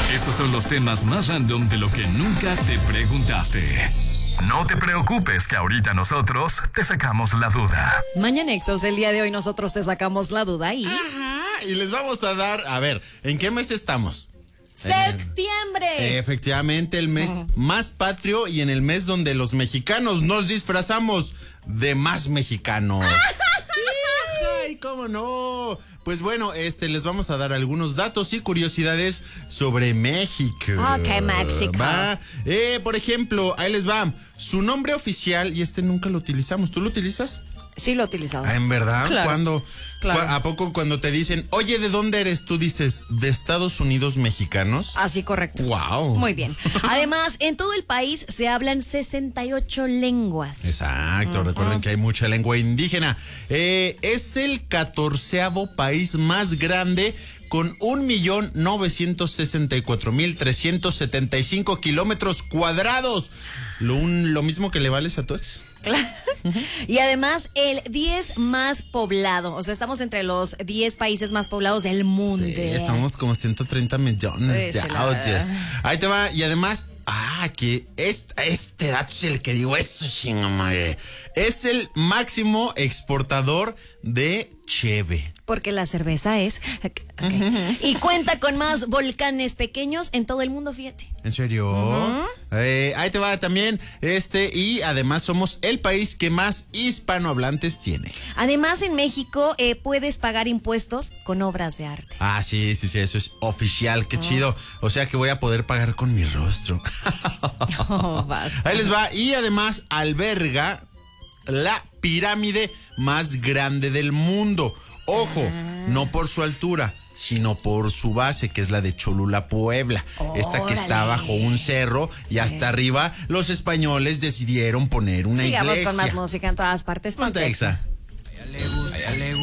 Estos son los temas más random de lo que nunca te preguntaste. No te preocupes que ahorita nosotros te sacamos la duda. Mañanexos, el día de hoy nosotros te sacamos la duda y... Ajá, y les vamos a dar, a ver, ¿en qué mes estamos? ¡Septiembre! Efectivamente, el mes más patrio y en el mes donde los mexicanos nos disfrazamos de más mexicanos. ¡Ay, cómo no! Pues bueno, les vamos a dar algunos datos y curiosidades sobre México. Ok, México. Va. Por ejemplo, ahí les va. Su nombre oficial, y nunca lo utilizamos. ¿Tú lo utilizas? Sí, lo he utilizado. ¿En verdad? Claro. ¿Cuándo? Claro. ¿A poco cuando te dicen, oye, ¿de dónde eres? Tú dices, ¿de Estados Unidos mexicanos? Así, correcto. ¡Wow! Muy bien. Además, en todo el país se hablan 68 lenguas. Exacto, recuerden que hay mucha lengua indígena. Es el 14º país más grande con 1,964,375 kilómetros cuadrados. Lo mismo que le vales a tu ex. Claro. Y además el 10 más poblado. O sea, estamos entre los 10 países más poblados del mundo. Sí, estamos como 130 millones de audios. Ahí te va. Y además, que este dato es el que digo, eso chingamadre. Es el máximo exportador de cheve. Porque la cerveza es... Okay. Y cuenta con más volcanes pequeños en todo el mundo, fíjate. ¿En serio? Ahí te va también. Y además somos el país que más hispanohablantes tiene. Además, en México puedes pagar impuestos con obras de arte. Sí, eso es oficial, qué chido. O sea que voy a poder pagar con mi rostro. Basta. Ahí les va. Y además alberga la pirámide más grande del mundo. Ojo, no por su altura, sino por su base, que es la de Cholula, Puebla. Esta que está bajo un cerro y hasta arriba los españoles decidieron poner una iglesia. Sigamos con más música en todas partes. Ponte Exa.